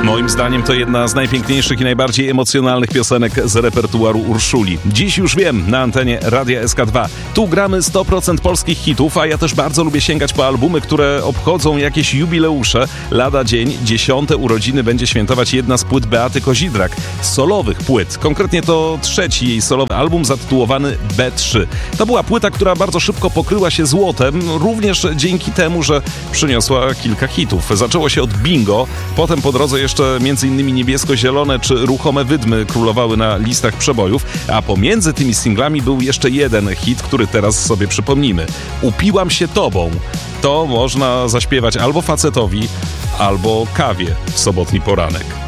Moim zdaniem to jedna z najpiękniejszych i najbardziej emocjonalnych piosenek z repertuaru Urszuli. Dziś już wiem, na antenie Radia SK2. Tu gramy 100% polskich hitów, a ja też bardzo lubię sięgać po albumy, które obchodzą jakieś jubileusze. Lada dzień, 10. urodziny będzie świętować jedna z płyt Beaty Kozidrak. Solowych płyt. Konkretnie to trzeci jej solowy album zatytułowany B3. To była płyta, która bardzo szybko pokryła się złotem, również dzięki temu, że przyniosła kilka hitów. Zaczęło się od Bingo, potem po drodze jeszcze m.in. Niebiesko-zielone czy Ruchome wydmy królowały na listach przebojów, a pomiędzy tymi singlami był jeszcze jeden hit, który teraz sobie przypomnimy. Upiłam się tobą. To można zaśpiewać albo facetowi, albo kawie w sobotni poranek.